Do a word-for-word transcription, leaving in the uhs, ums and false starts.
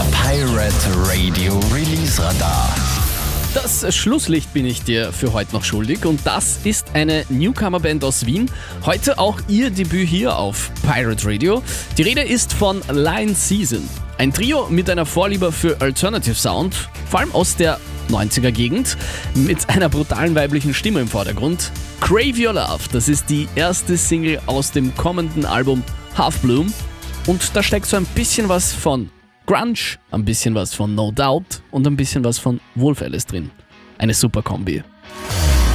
Der Pirate Radio Release Radar. Das Schlusslicht bin ich dir für heute noch schuldig und das ist eine Newcomer-Band aus Wien. Heute auch ihr Debüt hier auf Pirate Radio. Die Rede ist von Lion Season. Ein Trio mit einer Vorliebe für Alternative Sound, vor allem aus der neunziger-Gegend, mit einer brutalen weiblichen Stimme im Vordergrund. Crave Your Love, das ist die erste Single aus dem kommenden Album Half Bloom. Und da steckt so ein bisschen was von Grunge, ein bisschen was von No Doubt und ein bisschen was von Wolf Alice drin. Eine super Kombi.